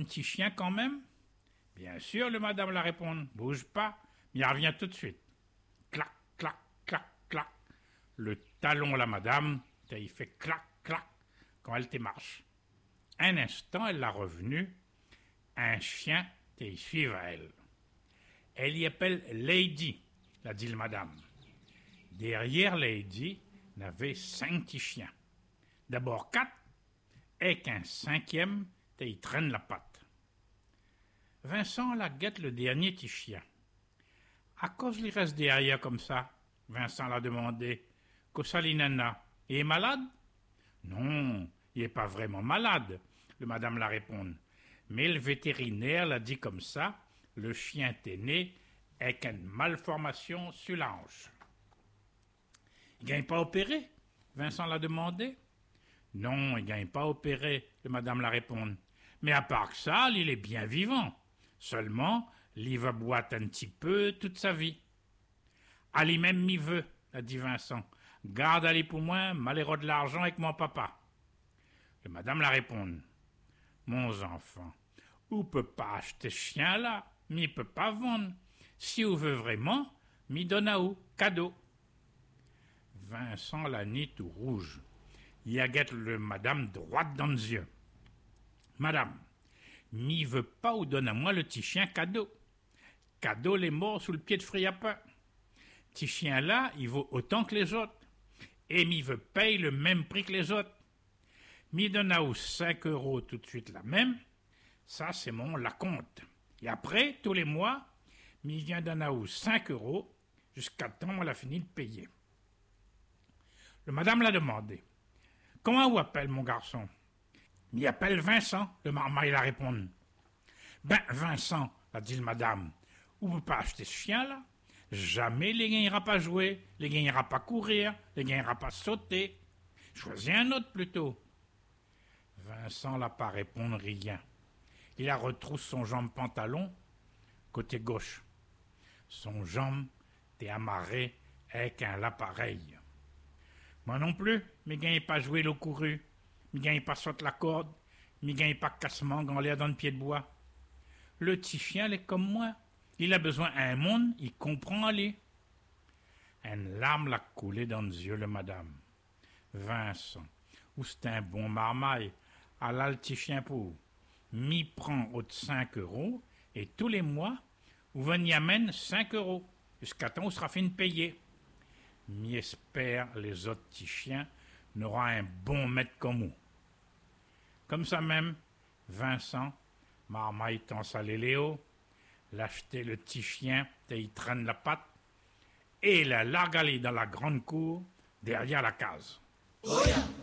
petit chien quand même? Bien sûr, le madame la répond. Bouge pas, mais il revient tout de suite. Clac, clac, clac, clac. Le talon la madame, il fait clac, clac quand elle te marche. Un instant, elle l'a revenu. Un chien te suive à elle. Elle y appelle Lady, l'a dit le madame. Derrière Lady, il y avait 5 petits chiens. D'abord 4, et qu'un 5e, il traîne la patte. Vincent la guette le dernier petit chien. À cause il reste derrière comme ça, Vincent l'a demandé. Cosalinana, il est malade? Non, il n'est pas vraiment malade, le madame la répond. Mais le vétérinaire l'a dit comme ça, le chien est né avec une malformation sur la hanche. Il ne gagne pas opéré? Vincent l'a demandé. Non, il ne gagne pas opéré, le madame la répond. Mais à part que ça, il est bien vivant. Seulement, il va boiter un petit peu toute sa vie. Ali même m'y veut, a dit Vincent. Garde Ali pour moi, malheureux de l'argent avec mon papa. Le madame la répond. Mon enfant, ou peut pas acheter ce chien-là, mais il peut pas vendre. Si vous veut vraiment, m'y donne à où, cadeau. Vincent la nit tout rouge. Il a guette le madame droite dans les yeux. Madame, m'y veut pas ou donne à moi le petit chien cadeau. Cadeau les morts sous le pied de Friapin. Petit chien là, il vaut autant que les autres. Et m'y veut payer le même prix que les autres. M'y donne à où 5 € tout de suite la même. Ça, c'est mon la compte. Et après, tous les mois, m'y vient donner à où 5 € jusqu'à temps où elle a fini de payer. Le madame l'a demandé. Comment vous appelle mon garçon? M'y appelle Vincent, le marmaille la répond. Ben, Vincent, a dit le madame, vous ne pouvez pas acheter ce chien-là? Jamais les gagnera pas jouer, les gagnera pas courir, les gagnera pas sauter. Choisis un autre plutôt. Vincent n'a pas répondu rien. Il a retroussé son jambe pantalon, côté gauche. Son jambe était amarrée avec un l'appareil. Moi non plus, mais gagne pas jouer le couru, mais gagne pas sauter la corde, mais gagne pas cassement dans l'air dans le pied de bois. Le petit chien, il est comme moi. Il a besoin d'un monde, il comprend aller. Une larme l'a coulé dans les yeux, le madame. Vincent, ou c'est un bon marmaille, à là le petit chien pour. M'y prend au de 5 € et tous les mois, vous venez amène 5 € jusqu'à temps où sera fini de payer. M'y espère les autres petits chiens n'auront un bon maître comme vous. Comme ça même, Vincent, marmaille tant salé Léo, l'acheter le petit chien, et il traîne la patte, et la largue aller dans la grande cour, derrière la case.